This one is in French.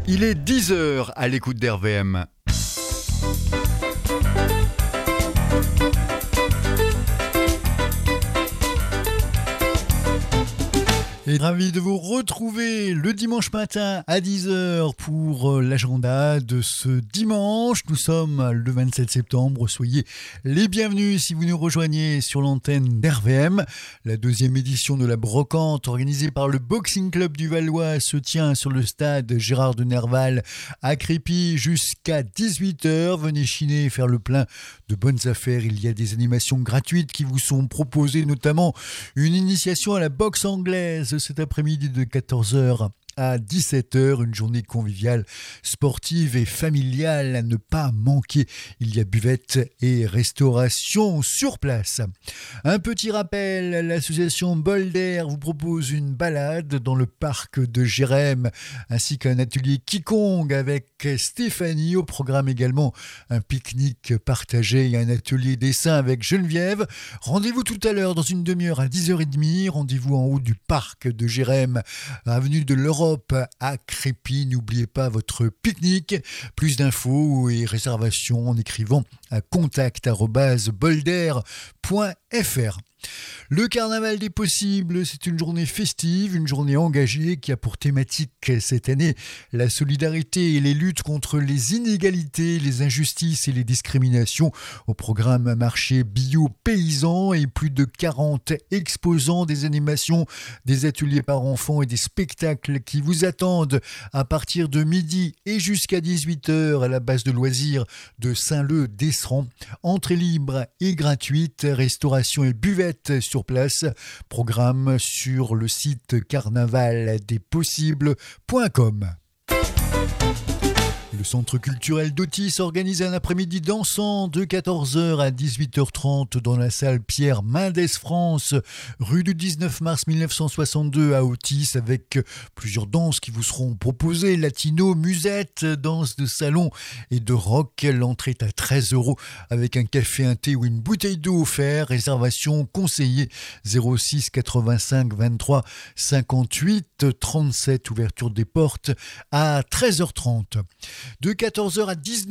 Il est 10h à l'écoute d'RVM. Et ravi de vous retrouver le dimanche matin à 10h pour l'agenda de ce dimanche. Nous sommes le 27 septembre. Soyez les bienvenus si vous nous rejoignez sur l'antenne d'RVM. La deuxième édition de la brocante organisée par le Boxing Club du Valois se tient sur le stade Gérard de Nerval à Crépy jusqu'à 18h. Venez chiner et faire le plein de bonnes affaires. Il y a des animations gratuites qui vous sont proposées, notamment une initiation à la boxe anglaise cet après-midi de 14h à 17h, une journée conviviale, sportive et familiale à ne pas manquer. Il y a buvette et restauration sur place. Un petit rappel, l'association Bolder vous propose une balade dans le parc de Jérém, ainsi qu'un atelier Qigong avec Stéphanie. Au programme également un pique-nique partagé et un atelier dessin avec Geneviève. Rendez-vous tout à l'heure dans une demi-heure à 10h30. Rendez-vous en haut du parc de Jérém, avenue de l'Europe à Crépy. N'oubliez pas votre pique-nique. Plus d'infos et réservations en écrivant à contact@bolder.fr. Le carnaval des possibles, c'est une journée festive, une journée engagée qui a pour thématique cette année la solidarité et les luttes contre les inégalités, les injustices et les discriminations. Au programme marché bio-paysan et plus de 40 exposants, des animations, des ateliers par enfants et des spectacles qui vous attendent à partir de midi et jusqu'à 18h à la base de loisirs de Saint-Leu-d'Esserand. Entrée libre et gratuite, restauration et buvette sur place. Programme sur le site carnavaldespossibles.com. Le centre culturel d'Otis organise un après-midi dansant de 14h à 18h30 dans la salle Pierre Mendès France, rue du 19 mars 1962 à Otis, avec plusieurs danses qui vous seront proposées: latino, musette, danse de salon et de rock. L'entrée est à 13€ avec un café, un thé ou une bouteille d'eau offert. Réservation conseillée 06 85 23 58 37. Ouverture des portes à 13h30. De 14h à 19h.